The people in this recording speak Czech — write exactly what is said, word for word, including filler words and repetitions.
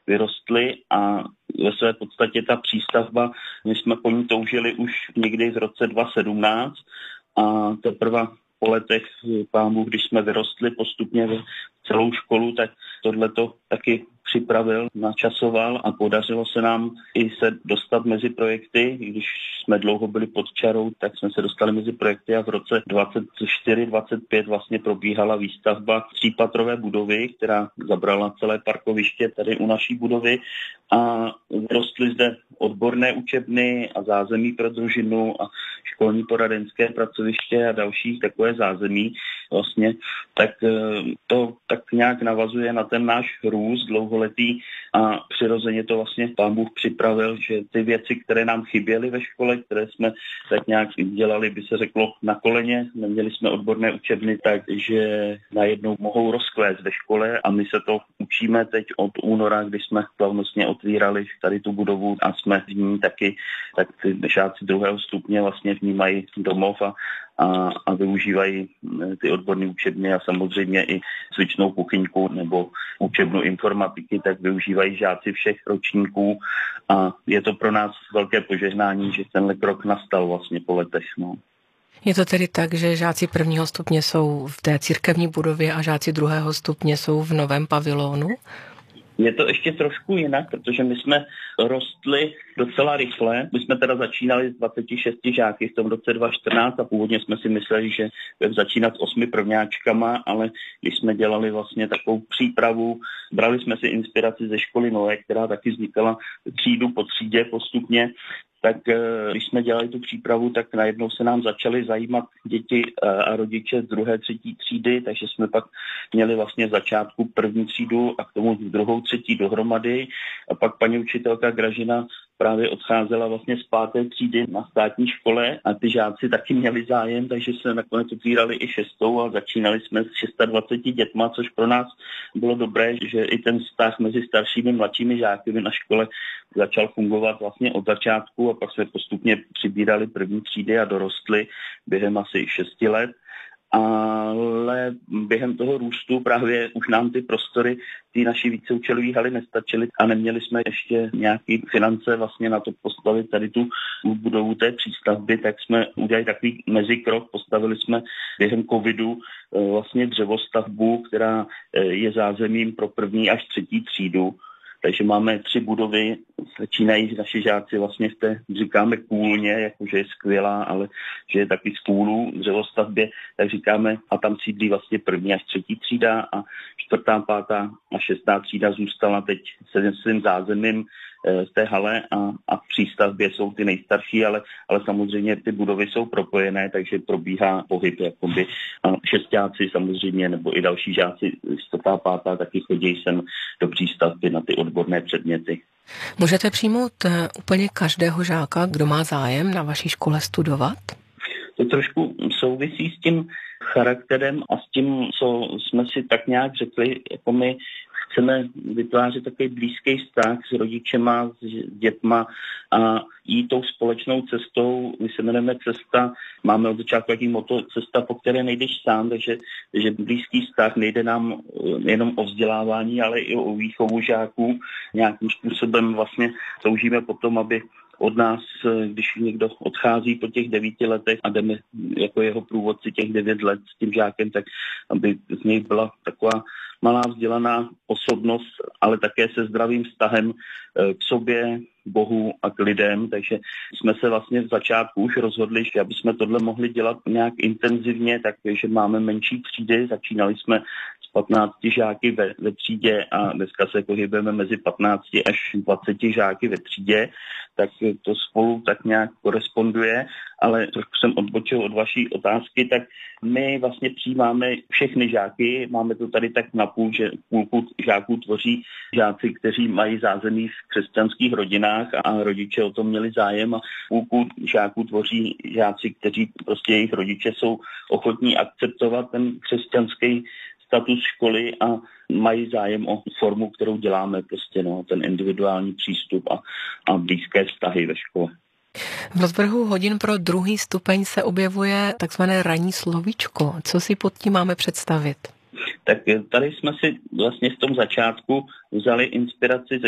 vyrostly a ve své podstatě ta přístavba, my jsme po ní toužili už někdy v roce dva tisíce sedmnáct a teprve po letech, pán Bůh, když jsme vyrostli postupně celou školu, tak tohleto taky připravil, načasoval a podařilo se nám i se dostat mezi projekty. Když jsme dlouho byli pod čarou, tak jsme se dostali mezi projekty a v roce dvacet čtyři dvacet pět vlastně probíhala výstavba třípatrové budovy, která zabrala celé parkoviště tady u naší budovy a rostly zde odborné učebny a zázemí pro družinu a školní poradenské pracoviště a další takové zázemí vlastně, tak to tak nějak navazuje na ten náš růst dlouholetý a přirozeně to vlastně pán Bůh připravil, že ty věci, které nám chyběly ve škole, které jsme tak nějak dělali, by se řeklo na koleně, neměli jsme odborné učebny, takže najednou mohou rozkvést ve škole a my se to učíme teď od února, kdy jsme slavnostně otvírali tady tu budovu a jsme v ní taky, tak ty žáci druhého stupně vlastně v ní mají domov a A, a využívají ty odborné učebny a samozřejmě i cvičnou kuchyňku nebo učebnu informatiky, tak využívají žáci všech ročníků a je to pro nás velké požehnání, že tenhle krok nastal vlastně po letech. No. Je to tedy tak, že žáci prvního stupně jsou v té církevní budově a žáci druhého stupně jsou v novém pavilonu? Je to ještě trošku jinak, protože my jsme rostli docela rychle. My jsme teda začínali s dvaceti šesti žáky v tom roce dva tisíce čtrnáct a původně jsme si mysleli, že budeme začínat s osmi prvňáčkama, ale když jsme dělali vlastně takovou přípravu, brali jsme si inspiraci ze školy Noé, která taky vznikala třídu po třídě postupně, tak když jsme dělali tu přípravu, tak najednou se nám začaly zajímat děti a rodiče z druhé, třetí třídy, takže jsme pak měli vlastně v začátku první třídu a k tomu druhou, třetí dohromady. A pak paní učitelka Gražina právě odcházela vlastně z páté třídy na státní škole a ty žáci taky měli zájem, takže se nakonec otvírali i šestou a začínali jsme s dvaceti šesti dětma, což pro nás bylo dobré, že i ten vztah mezi staršími a mladšími žáky na škole začal fungovat vlastně od začátku a pak jsme postupně přibírali první třídy a dorostli během asi šesti let. Ale během toho růstu právě už nám ty prostory ty naší víceúčelové haly nestačily a neměli jsme ještě nějaké finance vlastně na to postavit tady tu budovu té přístavby, tak jsme udělali takový mezikrok, postavili jsme během covidu vlastně dřevostavbu, která je zázemím pro první až třetí třídu. Takže máme tři budovy, začínají naši žáci vlastně v té, říkáme kůlně, jakože je skvělá, ale že je taky z kůlů v dřevostavbě, tak říkáme, a tam sídlí vlastně první až třetí třída a čtvrtá, pátá a šestá třída zůstala teď se svým zázemím v té hale a, a v přístavbě jsou ty nejstarší, ale, ale samozřejmě ty budovy jsou propojené, takže probíhá pohyb jakoby. A šestáci samozřejmě, nebo i další žáci, čtvrtá, pátá, taky chodí sem do přístavby na ty odborné předměty. Můžete přijmout úplně každého žáka, kdo má zájem na vaší škole studovat? To trošku souvisí s tím charakterem a s tím, co jsme si tak nějak řekli, jako my chceme vytvářet takový blízký vztah s rodičema, s dětma a jít tou společnou cestou. My se jmenujeme Cesta, máme od začátku jaký moto Cesta, po které nejdeš sám, takže, takže blízký vztah, nejde nám jenom o vzdělávání, ale i o výchovu žáků. Nějakým způsobem vlastně toužíme potom, aby od nás, když někdo odchází po těch devíti letech a jdeme jako jeho průvodci těch devět let s tím žákem, tak aby z něj byla taková malá vzdělaná osobnost, ale také se zdravým vztahem k sobě, Bohu a k lidem, takže jsme se vlastně v začátku už rozhodli, že aby jsme tohle mohli dělat nějak intenzivně, takže máme menší třídy, začínali jsme s patnácti žáky ve, ve třídě a dneska se pohybujeme mezi patnácti až dvaceti žáky ve třídě, tak to spolu tak nějak koresponduje, ale trošku jsem odbočil od vaší otázky, tak my vlastně přijímáme všechny žáky, máme to tady tak napůl, že půlku žáků tvoří žáci, kteří mají zázemí v křesťanských rodinách a rodiče o tom měli zájem a půlku žáků tvoří žáci, kteří prostě jejich rodiče jsou ochotní akceptovat ten křesťanský status školy a mají zájem o formu, kterou děláme, prostě no, ten individuální přístup a, a blízké vztahy ve škole. V rozvrhu hodin pro druhý stupeň se objevuje takzvané ranní slovíčko. Co si pod tím máme představit? Tak tady jsme si vlastně v tom začátku vzali inspiraci ze